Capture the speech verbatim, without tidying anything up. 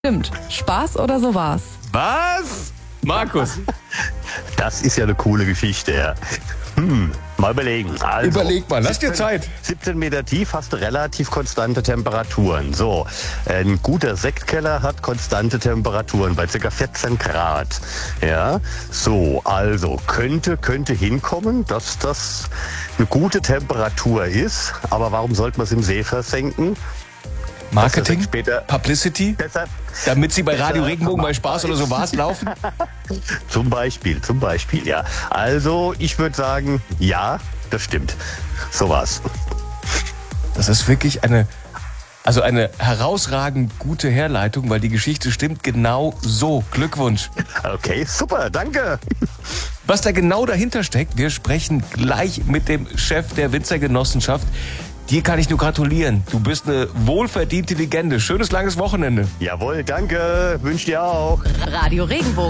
Stimmt. Spaß oder so war's? Was? Markus? Das ist ja eine coole Geschichte, ja. Hm, mal überlegen. Also, Überleg mal, lass dir Zeit. siebzehn Meter tief hast du relativ konstante Temperaturen. So, ein guter Sektkeller hat konstante Temperaturen bei ca. vierzehn Grad. Ja, so, also könnte, könnte hinkommen, dass das eine gute Temperatur ist. Aber warum sollte man es im See versenken? Marketing, später Publicity, Deshalb, damit sie bei Radio Regenbogen bei Spaß oder so war's laufen? Zum Beispiel, zum Beispiel, ja. Also, ich würde sagen, ja, das stimmt. So war's. Das ist wirklich eine, also eine herausragend gute Herleitung, weil die Geschichte stimmt genau so. Glückwunsch. Okay, super, danke. Was da genau dahinter steckt, wir sprechen gleich mit dem Chef der Winzergenossenschaft. Dir kann ich nur gratulieren. Du bist eine wohlverdiente Legende. Schönes langes Wochenende. Jawohl, danke. Wünsche dir auch. Radio Regenbogen.